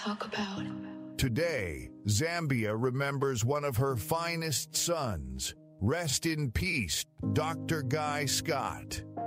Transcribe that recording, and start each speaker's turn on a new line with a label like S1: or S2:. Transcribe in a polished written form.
S1: talk about.
S2: Today, Zambia remembers one of her finest sons. Rest in peace, Dr. Guy Scott.